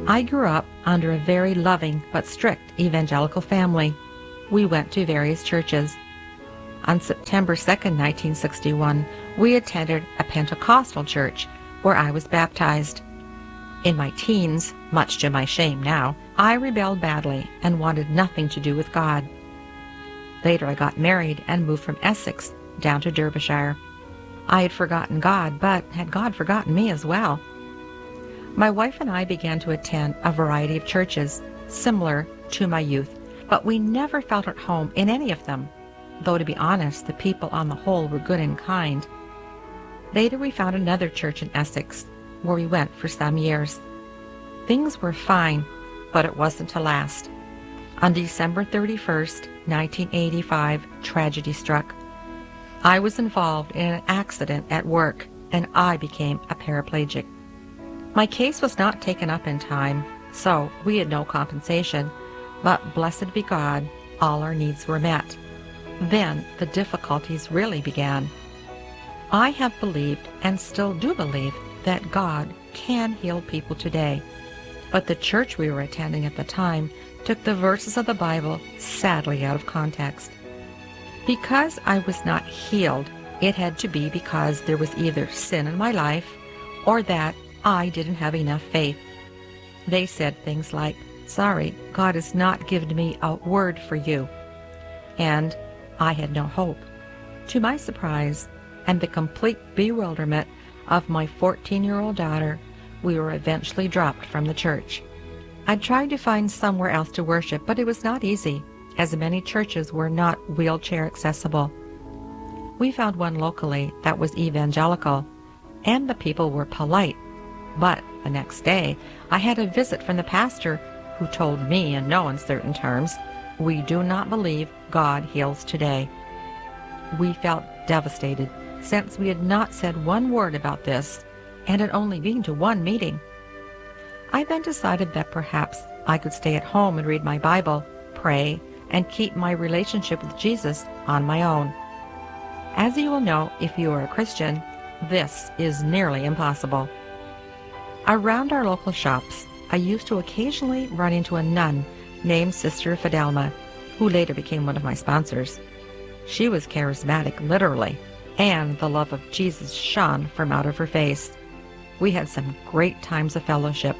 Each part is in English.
I grew up under a very loving but strict evangelical family. We went to various churches. On September 2nd, 1961, we attended a Pentecostal church where I was baptized. In my teens, much to my shame now, I rebelled badly and wanted nothing to do with God. Later I got married and moved from Essex down to Derbyshire. I had forgotten God, but had God forgotten me as well? My wife and I began to attend a variety of churches, similar to my youth, but we never felt at home in any of them, though to be honest, the people on the whole were good and kind. Later we found another church in Essex, where we went for some years. Things were fine, but it wasn't to last. On December 31st, 1985, tragedy struck. I was involved in an accident at work, and I became a paraplegic. My case was not taken up in time, so we had no compensation, but blessed be God, all our needs were met. Then the difficulties really began. I have believed, and still do believe, that God can heal people today, but the church we were attending at the time took the verses of the Bible sadly out of context. Because I was not healed, it had to be because there was either sin in my life or that I didn't have enough faith. They said things like, "Sorry, God has not given me a word for you." And I had no hope. To my surprise and the complete bewilderment of my 14-year-old daughter, we were eventually dropped from the church. I tried to find somewhere else to worship, but it was not easy, as many churches were not wheelchair accessible. We found one locally that was evangelical, and the people were polite. But the next day, I had a visit from the pastor, who told me in no uncertain terms, "We do not believe God heals today." We felt devastated, since we had not said one word about this, and had only been to one meeting. I then decided that perhaps I could stay at home and read my Bible, pray, and keep my relationship with Jesus on my own. As you will know if you are a Christian, this is nearly impossible. Around our local shops, I used to occasionally run into a nun named Sister Fidelma, who later became one of my sponsors. She was charismatic, literally, and the love of Jesus shone from out of her face. We had some great times of fellowship.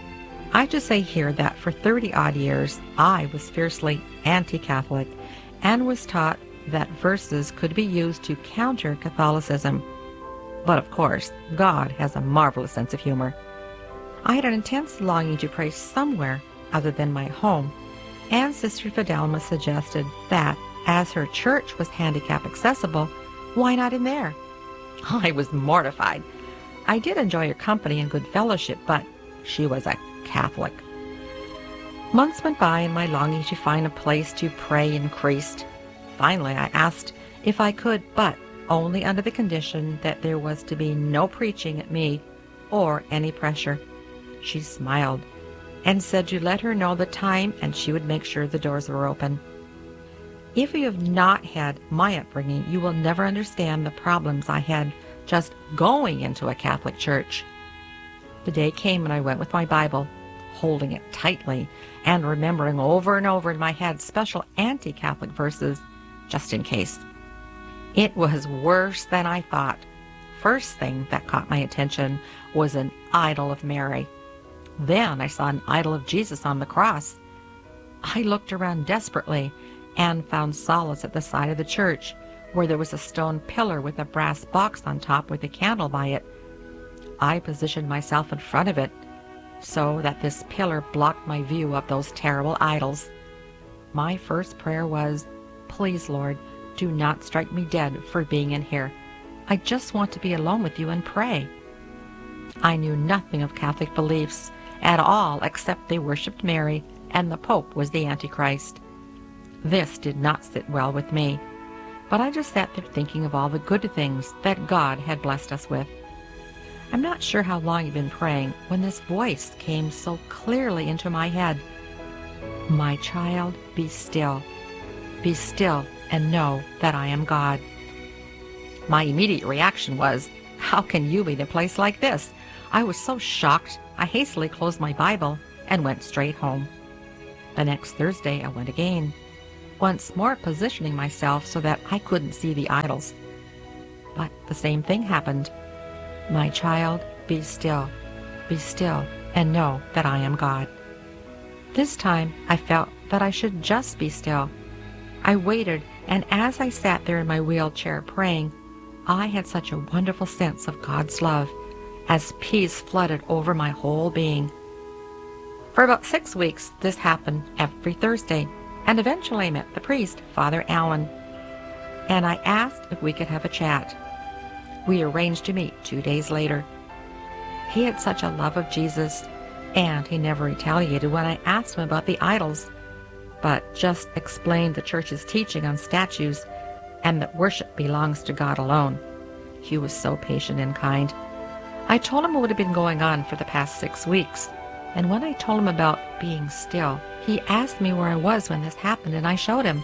I just say here that for 30-odd years, I was fiercely anti-Catholic and was taught that verses could be used to counter Catholicism. But of course, God has a marvelous sense of humor. I had an intense longing to pray somewhere other than my home, and Sister Fidelma suggested that, as her church was handicap accessible, why not in there? I was mortified. I did enjoy her company and good fellowship, but she was a Catholic. Months went by and my longing to find a place to pray increased. Finally, I asked if I could, but only under the condition that there was to be no preaching at me or any pressure. She smiled and said to let her know the time and she would make sure the doors were open. If you have not had my upbringing, you will never understand the problems I had just going into a Catholic church. The day came and I went with my Bible, holding it tightly and remembering over and over in my head special anti-Catholic verses, just in case. It was worse than I thought. First thing that caught my attention was an idol of Mary. Then I saw an idol of Jesus on the cross. I looked around desperately and found solace at the side of the church, where there was a stone pillar with a brass box on top with a candle by it. I positioned myself in front of it so that this pillar blocked my view of those terrible idols. My first prayer was, "Please, Lord, do not strike me dead for being in here. I just want to be alone with you and pray." I knew nothing of Catholic beliefs at all except they worshipped Mary and the Pope was the Antichrist. This did not sit well with me, but I just sat there thinking of all the good things that God had blessed us with. I'm not sure how long I'd been praying when this voice came so clearly into my head. "My child, be still. Be still and know that I am God." My immediate reaction was, "How can you be in a place like this?" I was so shocked, I hastily closed my Bible and went straight home. The next Thursday I went again, once more positioning myself so that I couldn't see the idols. But the same thing happened. "My child, be still, and know that I am God." This time I felt that I should just be still. I waited, and as I sat there in my wheelchair praying, I had such a wonderful sense of God's love as peace flooded over my whole being. For about 6 weeks, this happened every Thursday, and eventually I met the priest, Father Allen, and I asked if we could have a chat. We arranged to meet 2 days later. He had such a love of Jesus, and he never retaliated when I asked him about the idols, but just explained the church's teaching on statues and that worship belongs to God alone. He was so patient and kind. I told him what had been going on for the past 6 weeks, and when I told him about being still, he asked me where I was when this happened, and I showed him.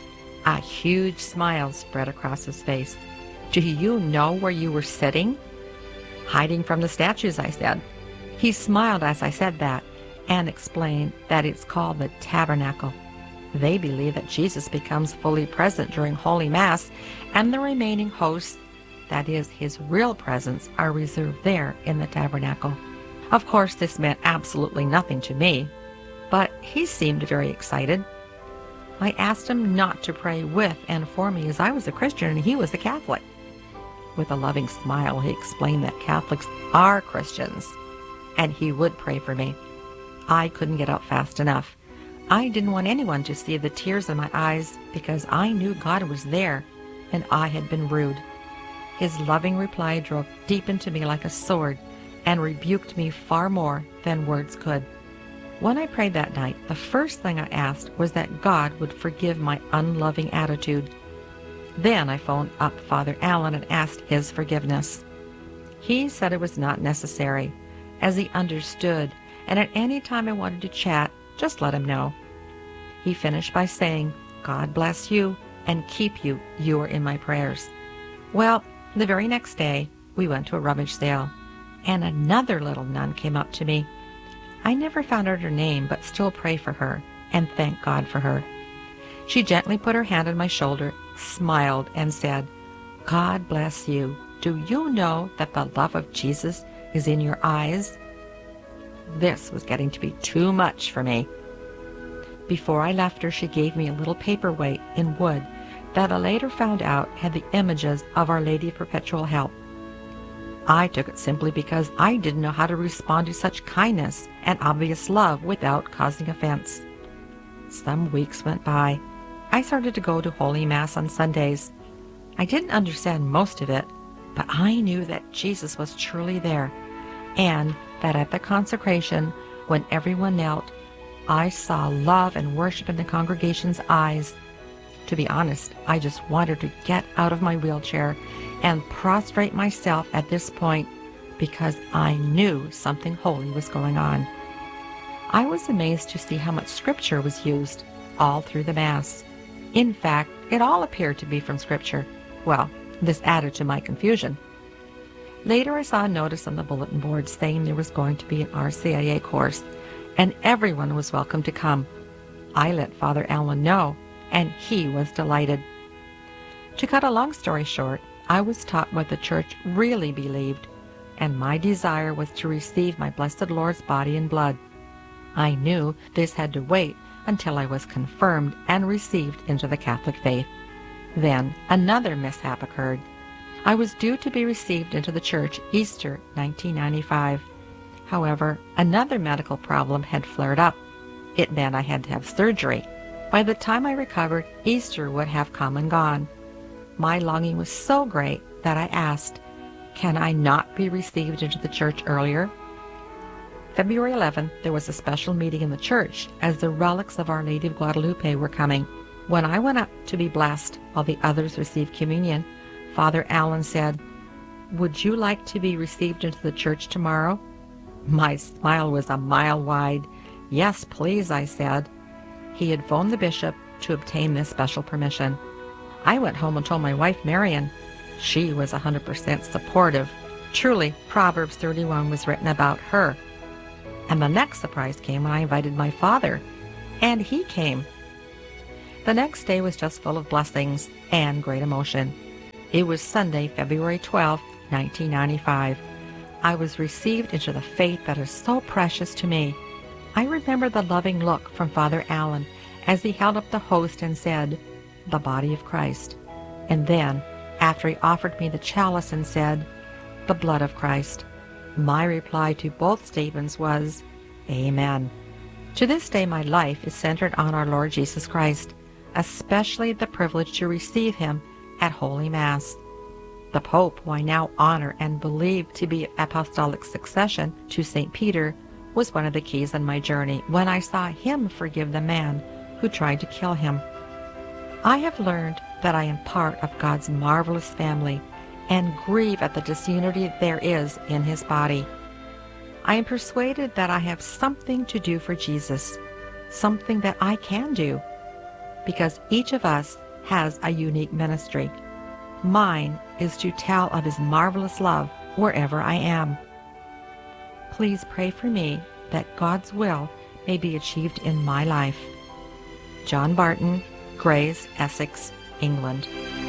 A huge smile spread across his face. "Do you know where you were sitting?" "Hiding from the statues," I said. He smiled as I said that and explained that it's called the tabernacle. They believe that Jesus becomes fully present during Holy Mass, and the remaining hosts, that is, his real presence, are reserved there in the tabernacle. Of course, this meant absolutely nothing to me, but he seemed very excited. I asked him not to pray with and for me as I was a Christian and he was a Catholic. With a loving smile, he explained that Catholics are Christians, and he would pray for me. I couldn't get out fast enough. I didn't want anyone to see the tears in my eyes because I knew God was there and I had been rude. His loving reply drove deep into me like a sword and rebuked me far more than words could. When I prayed that night, the first thing I asked was that God would forgive my unloving attitude. Then I phoned up Father Allen and asked his forgiveness. He said it was not necessary, as he understood, and at any time I wanted to chat, just let him know. He finished by saying, "God bless you and keep you. You are in my prayers." Well, the very next day, we went to a rummage sale, and another little nun came up to me. I never found out her name, but still pray for her and thank God for her. She gently put her hand on my shoulder, smiled, and said, "God bless you. Do you know that the love of Jesus is in your eyes?" This was getting to be too much for me. Before I left her, she gave me a little paperweight in wood that I later found out had the images of Our Lady of Perpetual Help. I took it simply because I didn't know how to respond to such kindness and obvious love without causing offense. Some weeks went by. I started to go to Holy Mass on Sundays. I didn't understand most of it, but I knew that Jesus was truly there, and that at the consecration, when everyone knelt, I saw love and worship in the congregation's eyes. To be honest, I just wanted to get out of my wheelchair and prostrate myself at this point because I knew something holy was going on. I was amazed to see how much scripture was used all through the Mass. In fact, it all appeared to be from Scripture. Well, this added to my confusion. Later, I saw a notice on the bulletin board saying there was going to be an RCIA course, and everyone was welcome to come. I let Father Allen know, and he was delighted. To cut a long story short, I was taught what the Church really believed, and my desire was to receive my blessed Lord's body and blood. I knew this had to wait until I was confirmed and received into the Catholic faith. Then another mishap occurred. I was due to be received into the Church Easter 1995. However, another medical problem had flared up. It meant I had to have surgery. By the time I recovered, Easter would have come and gone. My longing was so great that I asked, "Can I not be received into the Church earlier?" February 11th, there was a special meeting in the church as the relics of Our Lady of Guadalupe were coming. When I went up to be blessed while the others received communion, Father Allen said, "Would you like to be received into the church tomorrow?" My smile was a mile wide. "Yes, please," I said. He had phoned the bishop to obtain this special permission. I went home and told my wife, Marion. She was 100% supportive. Truly, Proverbs 31 was written about her. And the next surprise came when I invited my father, and he came. The next day was just full of blessings and great emotion. It was Sunday, February 12th, 1995. I was received into the faith that is so precious to me. I remember the loving look from Father Allen as he held up the host and said, "The body of Christ." And then, after he offered me the chalice and said, "The blood of Christ," my reply to both statements was, "Amen." To this day, my life is centered on our Lord Jesus Christ, especially the privilege to receive him at Holy Mass. The Pope, who I now honor and believe to be apostolic succession to St. Peter, was one of the keys on my journey when I saw him forgive the man who tried to kill him. I have learned that I am part of God's marvelous family and grieve at the disunity there is in his body. I am persuaded that I have something to do for Jesus, something that I can do, because each of us has a unique ministry. Mine is to tell of his marvelous love wherever I am. Please pray for me that God's will may be achieved in my life. John Barton, Grays, Essex, England.